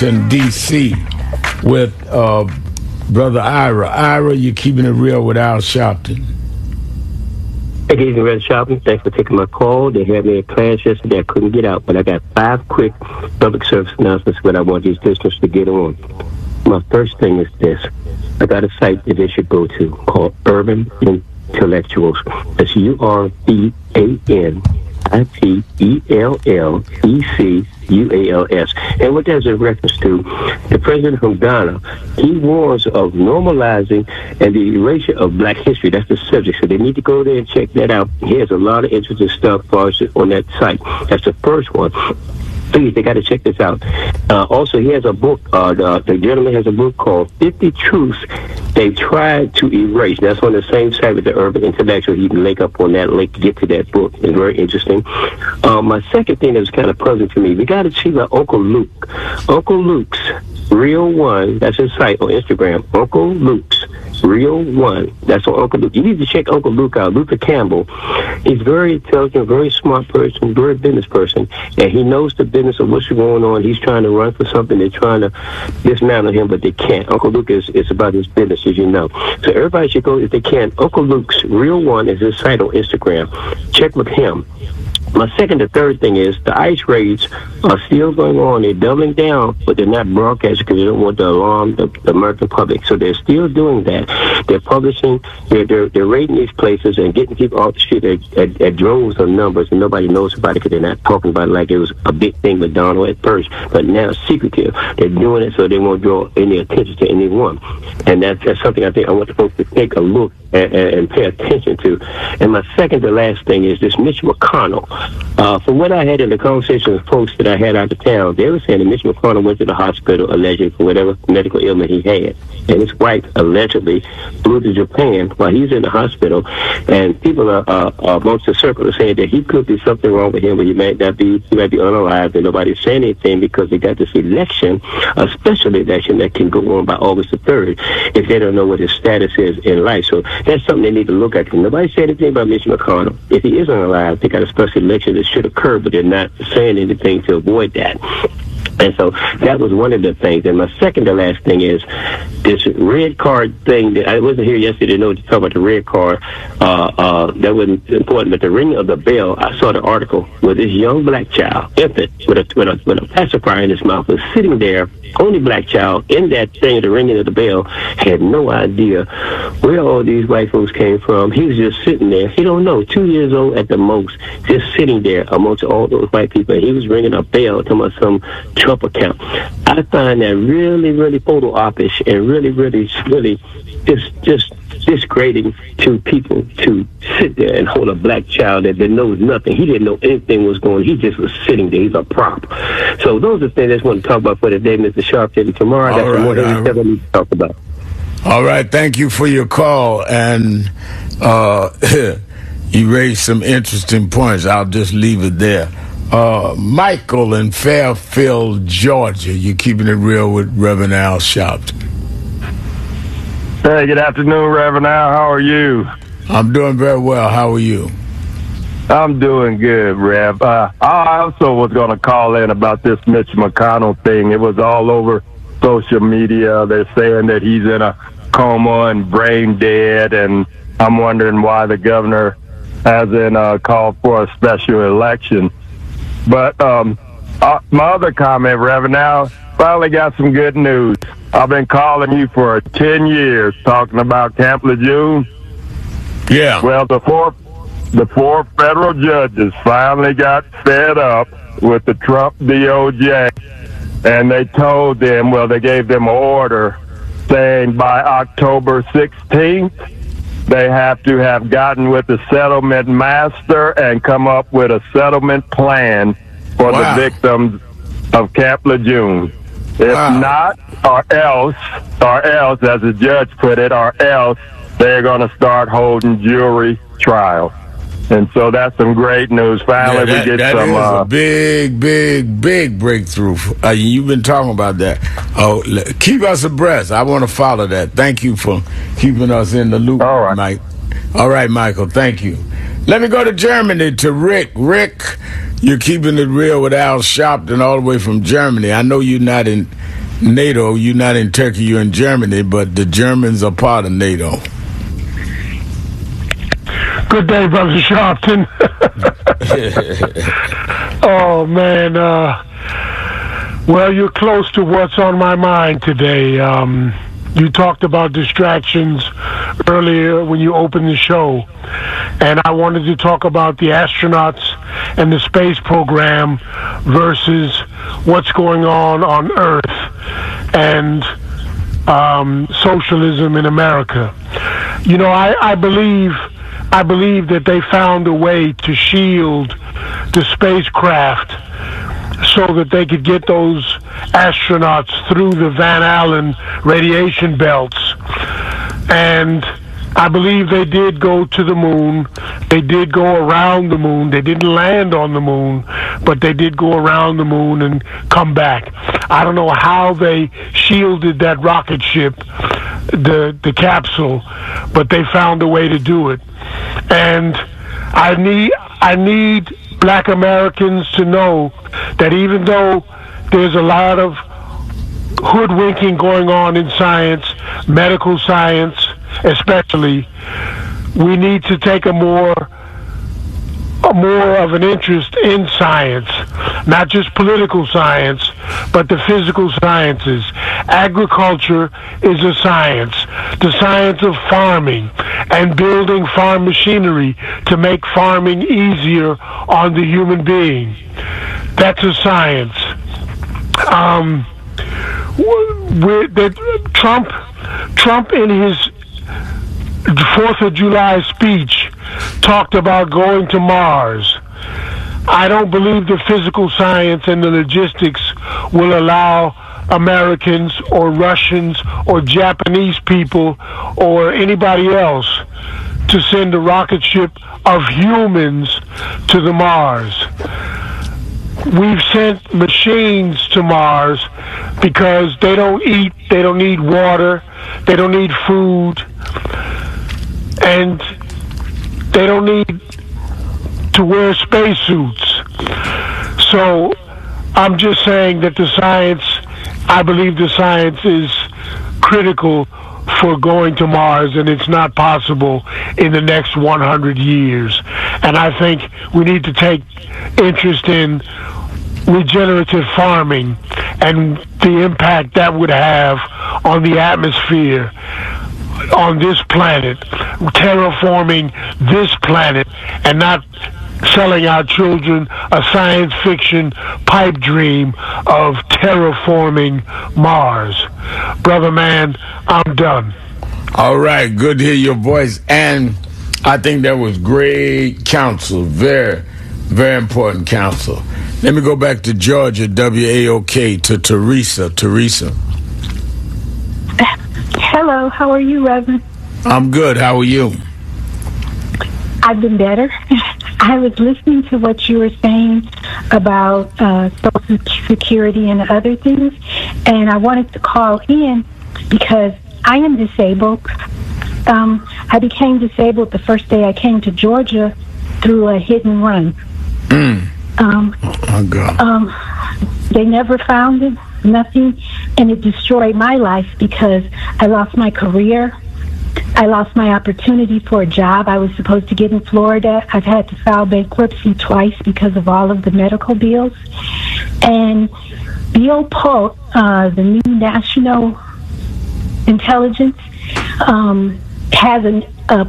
Washington, D.C. with Brother Ira. Ira, you're keeping it real with Al Sharpton. Hey, good evening, Red Shopping. Thanks for taking my call. They had me in class yesterday. I couldn't get out, but I got 5 quick public service announcements that I want these listeners to get on. My first thing is this. I got a site that they should go to called Urban Intellectuals. That's URBANITELLECUALS. And what that's in reference to, the president from Ghana, he warns of normalizing and the erasure of black history. That's the subject. So they need to go there and check that out. He has a lot of interesting stuff on that site. That's the first one. Please, they got to check this out. Also, he has a book. The gentleman has a book called 50 Truths They Tried to Erase. That's on the same site with the Urban Intellectual. You can link up on that link to get to that book. It's very interesting. My second thing that was kind of puzzling to me, we got to see about Uncle Luke. Uncle Luke's Real One, that's his site on Instagram. Uncle Luke's Real One. That's on Uncle Luke. You need to check Uncle Luke out. Luther Campbell. He's very intelligent, very smart person, very business person, and he knows the business of what's going on. He's trying to run for something. They're trying to dismantle him, but they can't. Uncle Luke is about his business, as you know. So everybody should go, if they can. Uncle Luke's Real One is his site on Instagram. Check with him. My second and third thing is the ICE raids are still going on. They're doubling down, but they're not broadcasting because they don't want to alarm the American public. So they're still doing that. They're publishing, they're raiding these places and getting people off the street at droves of numbers, and nobody knows about it because they're not talking about it like it was a big thing with Donald at first. But now it's secretive. They're doing it so they won't draw any attention to anyone. And that's something I think I want the folks to take a look and pay attention to. And my second to last thing is this Mitch McConnell. From what I had in the conversation with folks that I had out of town, they were saying that Mitch McConnell went to the hospital allegedly for whatever medical ailment he had. And his wife allegedly flew to Japan while he's in the hospital. And people are amongst the circle are saying that he could be something wrong with him, but he might be unalived, and nobody's saying anything because they got this election, a special election that can go on by August the 3rd if they don't know what his status is in life. So that's something they need to look at. Nobody said anything about Mitch McConnell. If he isn't alive, they got a special election that should occur, but they're not saying anything to avoid that. And so that was one of the things. And my second to last thing is this red card thing. That I wasn't here yesterday to talk about the red card. That wasn't important. But the ringing of the bell, I saw the article where this young black child, infant, with a pacifier in his mouth, was sitting there, only black child, in that thing, the ringing of the bell, had no idea where all these white folks came from. He was just sitting there. He don't know, 2 years old at the most, just sitting there amongst all those white people. And he was ringing a bell, talking about some Trump account. I find that really, really photo-op-ish and really, really, really just disgrading to people to sit there and hold a black child that knows nothing. He didn't know anything was going on. He just was sitting there. He's a prop. So those are things I just want to talk about for today, Mr. Sharp. Tomorrow, I got some more heavy stuff I need to talk about. All right. Thank you for your call. And you raised some interesting points. I'll just leave it there. Michael in Fairfield, Georgia. You're keeping it real with Reverend Al Sharpton. Hey, good afternoon, Reverend Al. How are you? I'm doing very well. How are you? I'm doing good, Rev. I also was going to call in about this Mitch McConnell thing. It was all over social media. They're saying that he's in a coma and brain dead, and I'm wondering why the governor hasn't called for a special election. But my other comment, Reverend Al, finally got some good news. I've been calling you for 10 years talking about Camp Lejeune. Yeah. Well, the four federal judges finally got fed up with the Trump DOJ, and they told them, they gave them an order saying by October 16th, they have to have gotten with the settlement master and come up with a settlement plan for the victims of Camp Lejeune. If not, or else, as the judge put it, or else they're going to start holding jury trials. And so that's some great news. Finally, we get some. That is a big breakthrough. You've been talking about that. Oh, keep us abreast. I want to follow that. Thank you for keeping us in the loop, all right, Mike. All right, Michael. Thank you. Let me go to Germany to Rick. Rick, you're keeping it real with Al Sharpton all the way from Germany. I know you're not in NATO. You're not in Turkey, you're in Germany, but the Germans are part of NATO. Good day, Brother Sharpton. Oh, man. Well, you're close to what's on my mind today. You talked about distractions earlier when you opened the show, and I wanted to talk about the astronauts and the space program versus what's going on Earth and socialism in America. You know, I believe that they found a way to shield the spacecraft so that they could get those astronauts through the Van Allen radiation belts. And I believe they did go to the moon. They did go around the moon. They didn't land on the moon, but they did go around the moon and come back. I don't know how they shielded that rocket ship, the capsule, but they found a way to do it. And I need Black Americans to know that even though there's a lot of hoodwinking going on in science, medical science especially, we need to take a more of an interest in science, not just political science, but the physical sciences. Agriculture is a science, the science of farming and building farm machinery to make farming easier on the human being. That's a science. Trump in his 4th of July speech talked about going to Mars. I don't believe the physical science and the logistics will allow Americans or Russians or Japanese people or anybody else to send a rocket ship of humans to the Mars. We've sent machines to Mars because they don't eat, they don't need water, they don't need food, and they don't need to wear spacesuits. So I'm just saying that the science, I believe the science is critical for going to Mars, and it's not possible in the next 100 years. And I think we need to take interest in regenerative farming and the impact that would have on the atmosphere on this planet, terraforming this planet, and not selling our children a science fiction pipe dream of terraforming Mars. Brother man, I'm done. All right, good to hear your voice, and I think that was great counsel, very, very important counsel. Let me go back to Georgia, WAOK, to Teresa. Teresa. Hello, how are you, Reverend? I'm good. How are you? I've been better. I was listening to what you were saying about Social Security and other things, and I wanted to call in because I am disabled. I became disabled the first day I came to Georgia through a hit and run. Oh, God. They never found it, nothing, and it destroyed my life because I lost my career. I lost my opportunity for a job I was supposed to get in Florida. I've had to file bankruptcy twice because of all of the medical bills. And Bill Polk, the new national intelligence, has an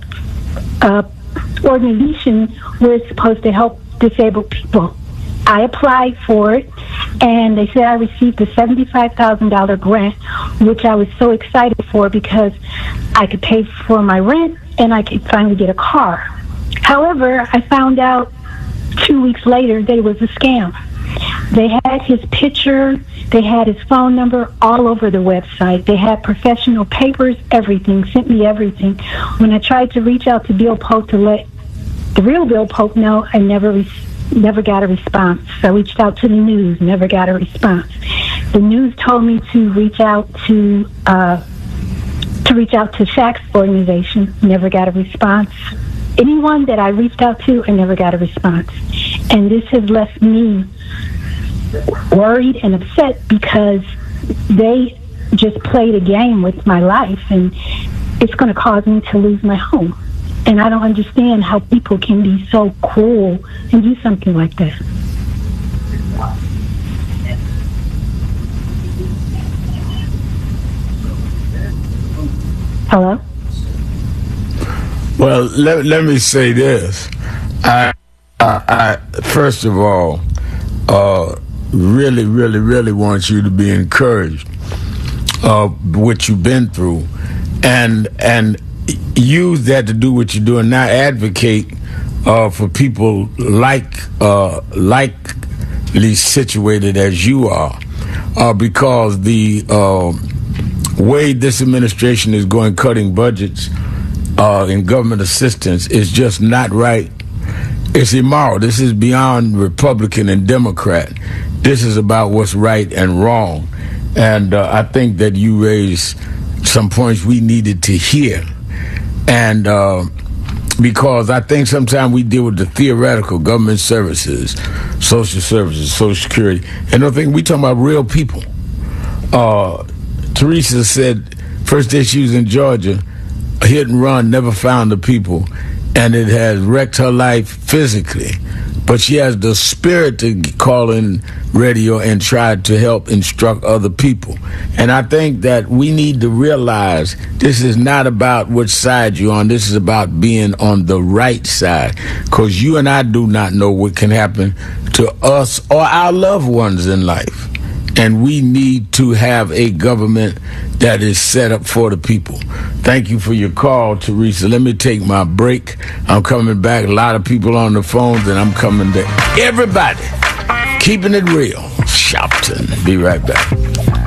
organization where it's supposed to help disabled people. I applied for it, and they said I received a $75,000 grant, which I was so excited for because I could pay for my rent and I could finally get a car. However, I found out 2 weeks later that it was a scam. They had his picture, they had his phone number all over the website. They had professional papers, everything, sent me everything. When I tried to reach out to Bill Polk to let the real Bill Polk know, I never got a response. So I reached out to the news, never got a response. The news told me to reach out to Shaq's organization, never got a response. Anyone that I reached out to, I never got a response. And this has left me worried and upset because they just played a game with my life, and it's going to cause me to lose my home. And I don't understand how people can be so cruel and do something like that. Hello? Well, let me say this. I first of all, really want you to be encouraged what you've been through, and use that to do what you're doing now. Advocate for people likely situated as you are, because the way this administration is going, cutting budgets in government assistance, is just not right. It's immoral. This is beyond Republican and Democrat. This is about what's right and wrong. And I think that you raised some points we needed to hear. And because I think sometimes we deal with the theoretical, government services, social security, and I think we talking about real people. Teresa said, first day she was in Georgia, a hit and run, never found the people, and it has wrecked her life physically. But she has the spirit to call in radio and try to help instruct other people. And I think that we need to realize this is not about which side you're on. This is about being on the right side. Because you and I do not know what can happen to us or our loved ones in life. And we need to have a government that is set up for the people. Thank you for your call, Teresa. Let me take my break. I'm coming back. A lot of people on the phones, and I'm coming to everybody. Keeping it real. Shopton. Be right back.